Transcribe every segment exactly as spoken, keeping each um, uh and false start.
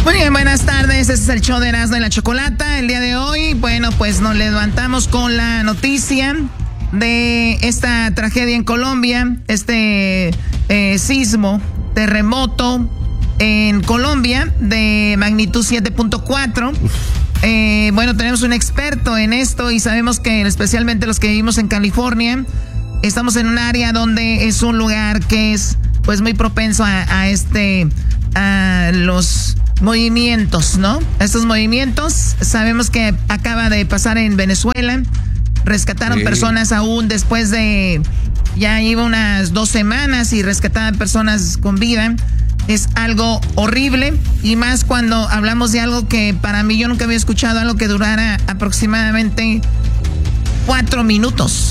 Muy bien, buenas tardes, este es el show de Erasmo y la Chocolata. El día de hoy, bueno, pues nos levantamos con la noticia de esta tragedia en Colombia, este eh, sismo, terremoto en Colombia de magnitud siete punto cuatro. Eh, bueno, tenemos un experto en esto y sabemos que especialmente los que vivimos en California, estamos en un área donde es un lugar que es pues muy propenso a, a este, a los movimientos, ¿no? Estos movimientos, sabemos que acaba de pasar en Venezuela, rescataron sí. personas aún después de, ya iba unas dos semanas y rescataban personas con vida. Es algo horrible y más cuando hablamos de algo que para mí yo nunca había escuchado, algo que durara aproximadamente cuatro minutos.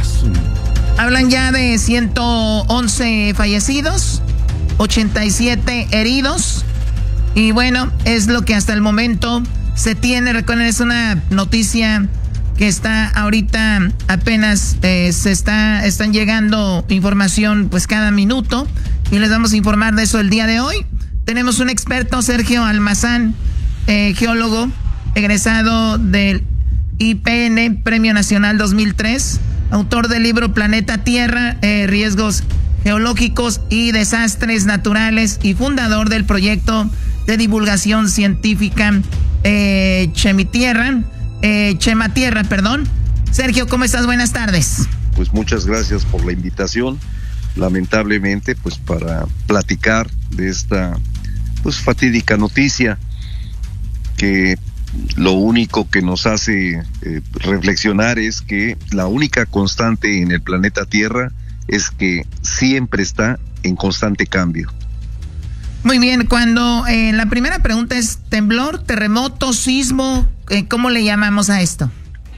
Hablan ya de ciento once fallecidos, ochenta y siete heridos. Y bueno, es lo que hasta el momento se tiene. Recuerden, es una noticia que está ahorita apenas eh, se está están llegando información pues cada minuto y les vamos a informar de eso el día de hoy. Tenemos un experto, Sergio Almazán, eh, geólogo, egresado del I P N, Premio Nacional dos mil tres, autor del libro Planeta Tierra, eh, Riesgos Geológicos y Desastres Naturales y fundador del proyecto de divulgación científica eh, Chemitierra, eh, Chematierra, perdón. Sergio, ¿cómo estás? Buenas tardes. Pues muchas gracias por la invitación. Lamentablemente, pues para platicar de esta pues fatídica noticia que lo único que nos hace eh, reflexionar es que la única constante en el planeta Tierra es que siempre está en constante cambio. Muy bien, cuando eh, la primera pregunta es temblor, terremoto, sismo, eh, ¿cómo le llamamos a esto?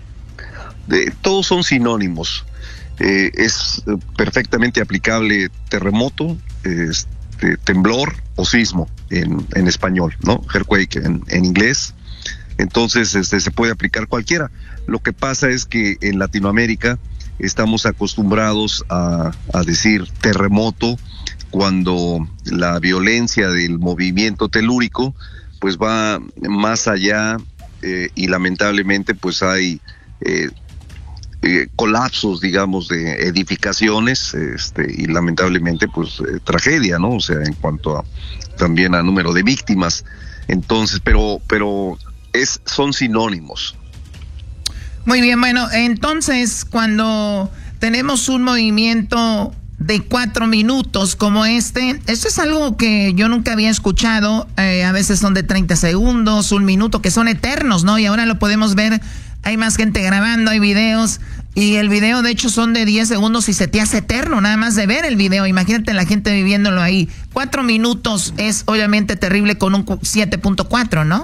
De, todos son sinónimos. Eh, es perfectamente aplicable terremoto, este, temblor o sismo en, en español, ¿no? Earthquake en, en inglés. Entonces este, se puede aplicar cualquiera. Lo que pasa es que en Latinoamérica estamos acostumbrados a, a decir terremoto cuando la violencia del movimiento telúrico pues va más allá eh, y lamentablemente pues hay eh, eh, colapsos, digamos, de edificaciones este, y lamentablemente pues eh, tragedia, ¿no? O sea, en cuanto a también a número de víctimas. Entonces, pero pero es son sinónimos. Muy bien, bueno, entonces cuando tenemos un movimiento de cuatro minutos como este, esto es algo que yo nunca había escuchado, eh, a veces son de treinta segundos, un minuto, que son eternos, ¿no? Y ahora lo podemos ver, hay más gente grabando, hay videos, y el video de hecho son de diez segundos y se te hace eterno, nada más de ver el video, imagínate la gente viviéndolo ahí. Cuatro minutos es obviamente terrible con un siete punto cuatro, ¿no?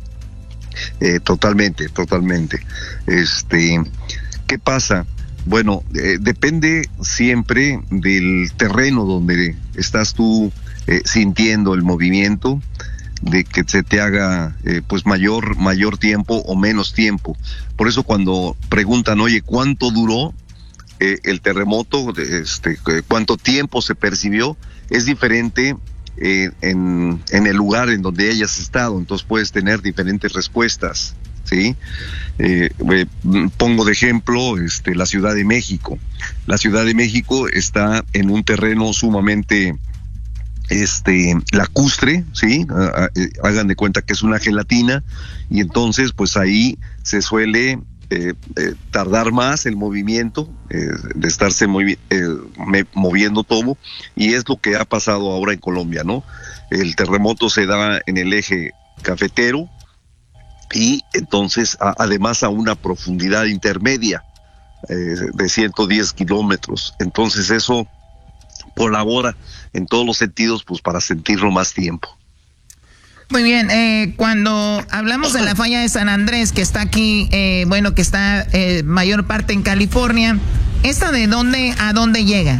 Eh, totalmente, totalmente. Este, ¿qué pasa? Bueno, eh, depende siempre del terreno donde estás tú eh, sintiendo el movimiento, de que se te haga eh, pues mayor mayor tiempo o menos tiempo. Por eso cuando preguntan, oye, ¿cuánto duró eh, el terremoto? Este, ¿cuánto tiempo se percibió? Es diferente eh, en, en el lugar en donde hayas estado, entonces puedes tener diferentes respuestas. Sí, eh, eh, pongo de ejemplo este, la Ciudad de México. La Ciudad de México está en un terreno sumamente este, lacustre, sí, hagan de cuenta que es una gelatina y entonces pues ahí se suele eh, eh, tardar más el movimiento, eh, de estarse movi eh, moviendo todo, y es lo que ha pasado ahora en Colombia, ¿no? El terremoto se da en el eje cafetero, y entonces a, además a una profundidad intermedia eh, de ciento diez kilómetros, entonces eso colabora en todos los sentidos pues para sentirlo más tiempo. Muy bien, eh, cuando hablamos de la falla de San Andrés, que está aquí, eh, bueno, que está eh, mayor parte en California, ¿esta de dónde a dónde llega?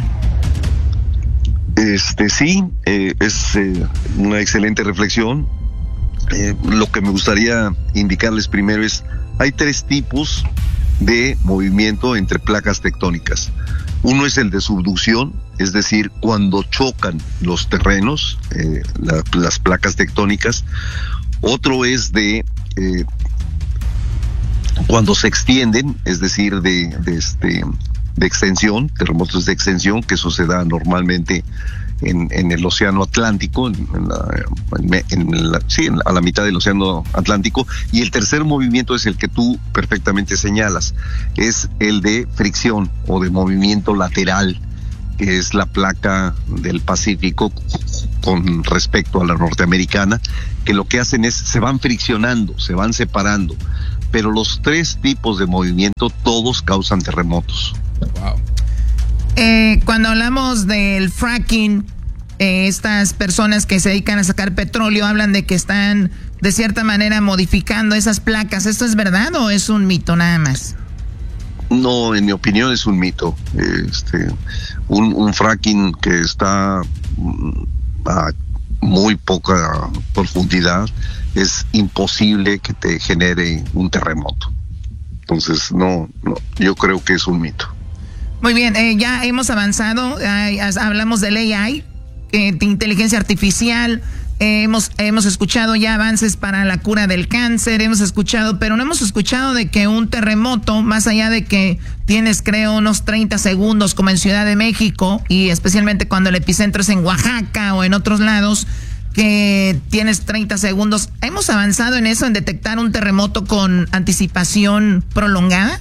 Este sí, eh, es eh, una excelente reflexión. Eh, lo que me gustaría indicarles primero es, hay tres tipos de movimiento entre placas tectónicas. Uno es el de subducción, es decir, cuando chocan los terrenos, eh, la, las placas tectónicas. Otro es de eh, cuando se extienden, es decir, de, de, este, de extensión, terremotos de extensión, que eso se da normalmente en, en el Océano Atlántico, en, en la, en la, sí, en, a la mitad del Océano Atlántico. Y el tercer movimiento es el que tú perfectamente señalas, es el de fricción o de movimiento lateral, que es la placa del Pacífico con respecto a la norteamericana, que lo que hacen es, se van friccionando, se van separando, pero los tres tipos de movimiento todos causan terremotos. Wow. Eh, cuando hablamos del fracking, eh, estas personas que se dedican a sacar petróleo hablan de que están de cierta manera modificando esas placas. ¿Esto es verdad o es un mito nada más? No, en mi opinión es un mito. Este, un, un fracking que está a muy poca profundidad, es imposible que te genere un terremoto. Entonces, no, no, yo creo que es un mito. Muy bien, eh, ya hemos avanzado, eh, hablamos del A I, eh, de inteligencia artificial, eh, hemos, hemos escuchado ya avances para la cura del cáncer, hemos escuchado, pero no hemos escuchado de que un terremoto, más allá de que tienes, creo, unos treinta segundos como en Ciudad de México, y especialmente cuando el epicentro es en Oaxaca o en otros lados, que tienes treinta segundos, ¿hemos avanzado en eso, en detectar un terremoto con anticipación prolongada?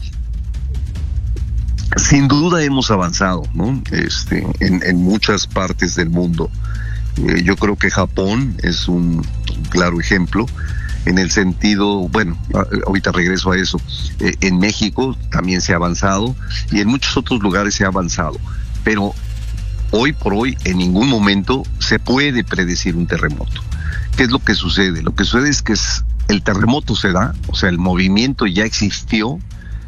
Sin duda hemos avanzado, ¿no? Este, en, en muchas partes del mundo. Eh, yo creo que Japón es un claro ejemplo, en el sentido, bueno, ahorita regreso a eso. Eh, en México también se ha avanzado y en muchos otros lugares se ha avanzado, pero hoy por hoy en ningún momento se puede predecir un terremoto. ¿Qué es lo que sucede? Lo que sucede es que es, el terremoto se da, o sea, el movimiento ya existió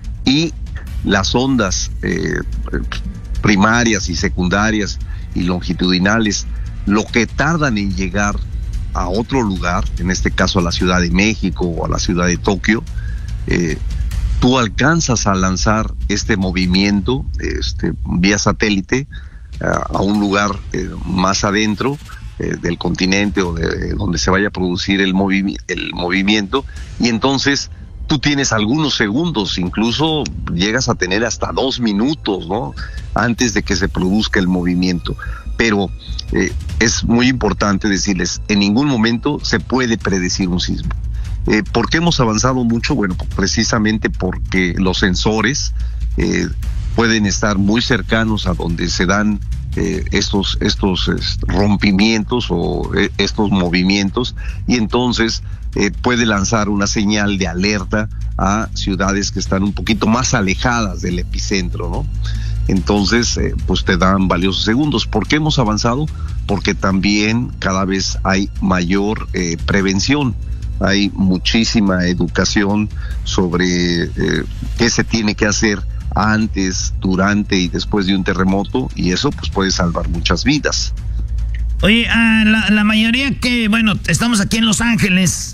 y las ondas eh, primarias y secundarias y longitudinales, lo que tardan en llegar a otro lugar, en este caso a la Ciudad de México o a la Ciudad de Tokio, eh, tú alcanzas a lanzar este movimiento este, vía satélite a, a un lugar eh, más adentro eh, del continente o de donde se vaya a producir el, movi- el movimiento, y entonces tú tienes algunos segundos, incluso llegas a tener hasta dos minutos, ¿no?, antes de que se produzca el movimiento. Pero eh, es muy importante decirles, en ningún momento se puede predecir un sismo. Eh, ¿Por qué hemos avanzado mucho? Bueno, precisamente porque los sensores eh, pueden estar muy cercanos a donde se dan eh, estos, estos est, rompimientos o eh, estos movimientos, y entonces eh, puede lanzar una señal de alerta a ciudades que están un poquito más alejadas del epicentro, ¿no? Entonces, eh, pues te dan valiosos segundos. ¿Por qué hemos avanzado? Porque también cada vez hay mayor eh, prevención. Hay muchísima educación sobre eh, qué se tiene que hacer antes, durante y después de un terremoto, y eso pues puede salvar muchas vidas. Oye, a la, la mayoría que, bueno, estamos aquí en Los Ángeles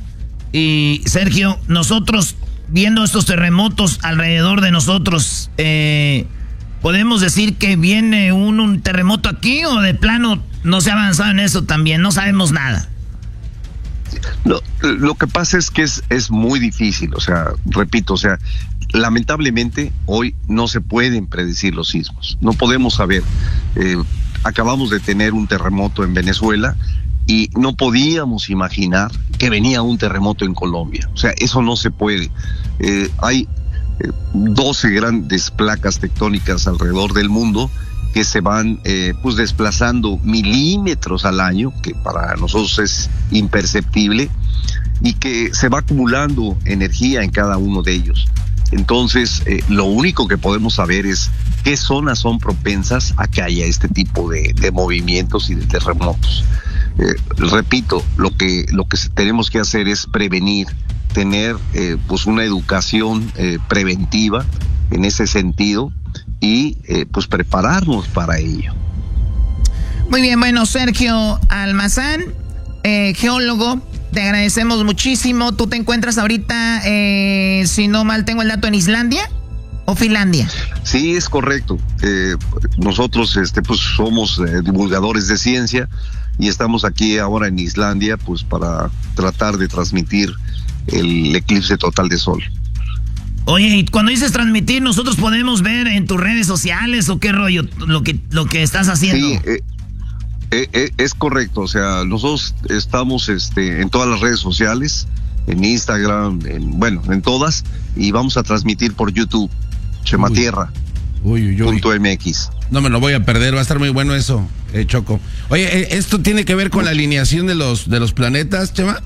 y Sergio, nosotros viendo estos terremotos alrededor de nosotros, eh, ¿podemos decir que viene un, un terremoto aquí o de plano no se ha avanzado en eso también? No sabemos nada. Lo, lo que pasa es que es, es muy difícil, o sea, repito, o sea, lamentablemente hoy no se pueden predecir los sismos, no podemos saber. Eh, acabamos de tener un terremoto en Venezuela y no podíamos imaginar que venía un terremoto en Colombia, o sea, eso no se puede. Eh, hay eh, doce grandes placas tectónicas alrededor del mundo que se van eh, pues desplazando milímetros al año, que para nosotros es imperceptible, y que se va acumulando energía en cada uno de ellos. Entonces, eh, lo único que podemos saber es qué zonas son propensas a que haya este tipo de, de movimientos y de terremotos. Eh, repito, lo que, lo que tenemos que hacer es prevenir, tener eh, pues una educación eh, preventiva en ese sentido, y eh, pues prepararnos para ello. Muy bien, bueno, Sergio Almazán, eh, geólogo, te agradecemos muchísimo. Tú te encuentras ahorita, eh, si no mal tengo el dato, en Islandia. ¿O Finlandia? Sí, es correcto. Eh, nosotros este, pues, somos eh, divulgadores de ciencia y estamos aquí ahora en Islandia pues, para tratar de transmitir el eclipse total de sol. Oye, y cuando dices transmitir, ¿nosotros podemos ver en tus redes sociales o qué rollo lo que, lo que estás haciendo? Sí, eh, eh, eh, es correcto. O sea, nosotros estamos este, en todas las redes sociales, en Instagram, en, bueno, en todas, y vamos a transmitir por YouTube. Chematierra. Uy, uy, uy. Punto M X. No me lo voy a perder, va a estar muy bueno eso, eh, Choco. Oye, eh, ¿esto tiene que ver con la alineación de los de los planetas, Chema?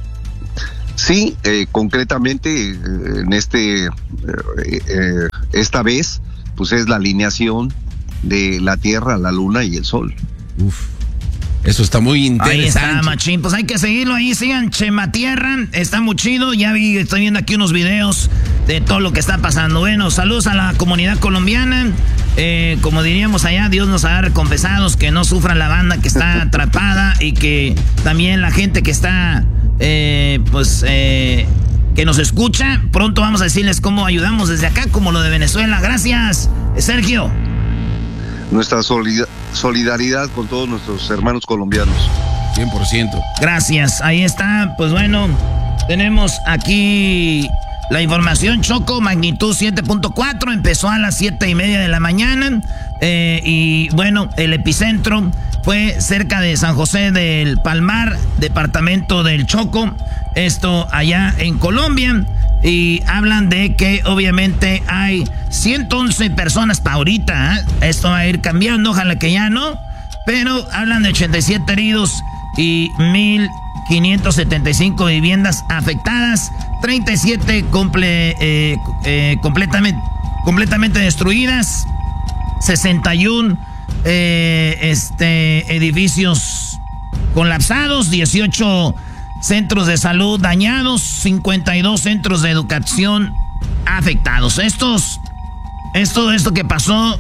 Sí, eh, concretamente eh, en este eh, eh, esta vez, pues es la alineación de la Tierra, la Luna y el Sol. Uf. Eso está muy interesante. Ahí está, machín. Pues hay que seguirlo ahí. Sigan Chematierra. Está muy chido. Ya vi, estoy viendo aquí unos videos de todo lo que está pasando. Bueno, saludos a la comunidad colombiana. Eh, como diríamos allá, Dios nos ha recompensado que no sufra la banda que está atrapada y que también la gente que está, eh, pues, eh, que nos escucha. Pronto vamos a decirles cómo ayudamos desde acá, como lo de Venezuela. Gracias, Sergio. Nuestra solidaridad con todos nuestros hermanos colombianos. cien por ciento. Gracias, ahí está. Pues bueno, tenemos aquí la información, Choco, magnitud siete punto cuatro, empezó a las siete y media de la mañana. Eh, y bueno, el epicentro fue cerca de San José del Palmar, departamento del Choco, esto allá en Colombia. Y hablan de que obviamente hay ciento once personas para ahorita, ¿eh? Esto va a ir cambiando, ojalá que ya no. Pero hablan de ochenta y siete heridos y mil quinientas setenta y cinco viviendas afectadas, treinta y siete comple, eh, eh, completamente, completamente destruidas, sesenta y uno eh, este, edificios colapsados, dieciocho centros de salud dañados, cincuenta y dos centros de educación afectados. Estos, es todo esto que pasó.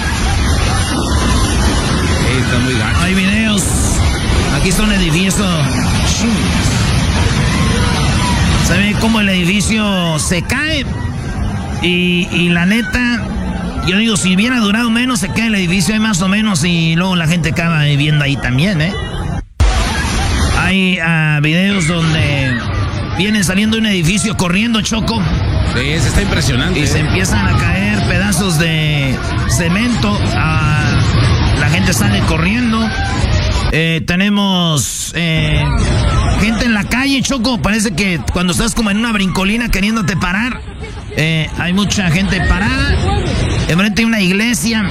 Hey, está muy gacho. Hay videos. Aquí está un edificio. Se ve como el edificio se cae. Y, y la neta, yo digo, si hubiera durado menos, se cae el edificio ahí más o menos. Y luego la gente acaba viviendo ahí también, ¿eh? Hay uh, videos donde vienen saliendo de un edificio corriendo, Choco. Sí, se está impresionante. Y ¿eh? se empiezan a caer pedazos de cemento. Uh, la gente sale corriendo. Eh, tenemos eh, gente en la calle, Choco. Parece que cuando estás como en una brincolina queriéndote parar, eh, hay mucha gente parada. Enfrente hay una iglesia.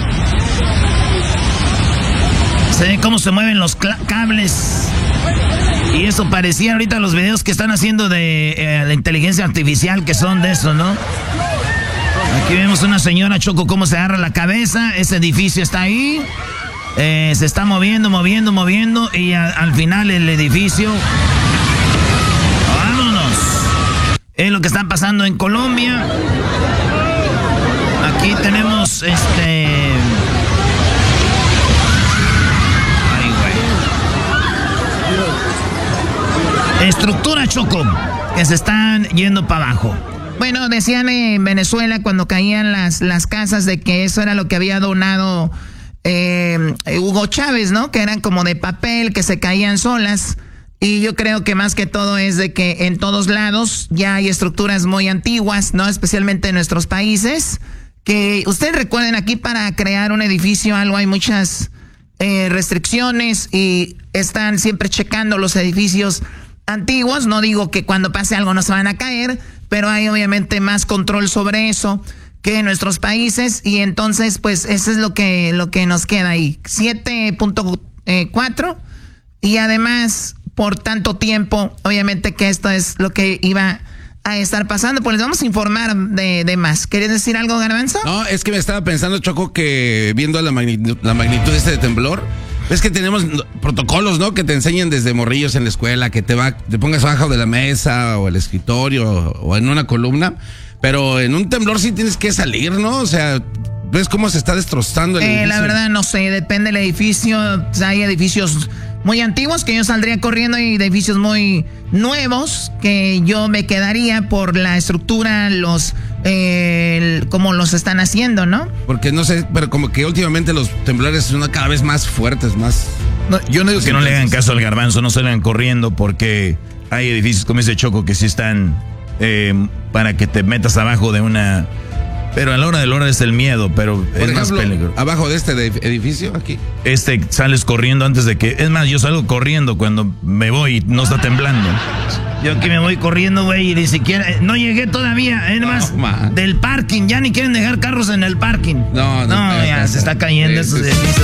Se ve cómo se mueven los cables. Y eso parecía ahorita los videos que están haciendo de eh, la inteligencia artificial, que son de eso, ¿no? Aquí vemos una señora, Choco, cómo se agarra la cabeza. Ese edificio está ahí. Eh, se está moviendo, moviendo, moviendo. Y a, al final el edificio... ¡Vámonos! Es lo que está pasando en Colombia. Aquí tenemos este... estructura, Choco, que se están yendo para abajo. Bueno, decían en Venezuela cuando caían las, las casas de que eso era lo que había donado eh, Hugo Chávez, ¿no? Que eran como de papel, que se caían solas. Y yo creo que más que todo es de que en todos lados ya hay estructuras muy antiguas, ¿no? Especialmente en nuestros países. Que ustedes recuerden, aquí para crear un edificio algo hay muchas eh, restricciones y están siempre checando los edificios antiguos. No digo que cuando pase algo no se van a caer, pero hay obviamente más control sobre eso que en nuestros países. Y entonces, pues, eso es lo que, lo que nos queda ahí. siete punto cuatro. Y además, por tanto tiempo, obviamente que esto es lo que iba a estar pasando. Pues les vamos a informar de, de más. ¿Querías decir algo, Garbanzo? No, es que me estaba pensando, Choco, que viendo la magnitud, la magnitud de este temblor, es que tenemos protocolos, ¿no? Que te enseñan desde morrillos en la escuela, que te va, te pongas abajo de la mesa o el escritorio o en una columna, pero en un temblor sí tienes que salir, ¿no? O sea, ¿ves cómo se está destrozando el eh, edificio? La verdad no sé, depende del edificio. O sea, hay edificios muy antiguos que yo saldría corriendo y edificios muy nuevos que yo me quedaría por la estructura, los eh, el, como los están haciendo, ¿no? Porque no sé, pero como que últimamente los temblores son cada vez más fuertes, más... No, yo no digo que no le hagan caso al garbanzo, no salgan corriendo porque hay edificios como ese Choco que sí están eh, para que te metas abajo de una... Pero a la hora de la hora es el miedo, pero Por es ejemplo, más peligroso. abajo de este edificio, aquí. Este sales corriendo antes de que... Es más, yo salgo corriendo cuando me voy y no está temblando. Yo aquí me voy corriendo, güey, y ni siquiera... No llegué todavía, es más, No, del parking. Ya ni quieren dejar carros en el parking. No, no. No, no, ya no, se está cayendo sí, esos sí, sí. edificios.